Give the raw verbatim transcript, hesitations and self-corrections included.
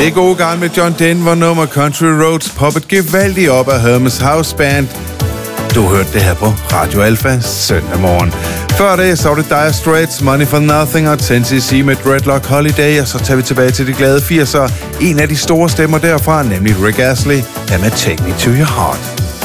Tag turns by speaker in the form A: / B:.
A: Det gode gamle John Denver nummer Country Roads poppet gevaldigt op af Hermes House Band. Du hørte det her på Radio Alpha søndag morgen. Før det så var det Dire Straits, Money for Nothing og ten C C med Dreadlock Holiday, og så tager vi tilbage til de glade firser. En af de store stemmer derfra, nemlig Rick Astley, der med Take Me To Your Heart.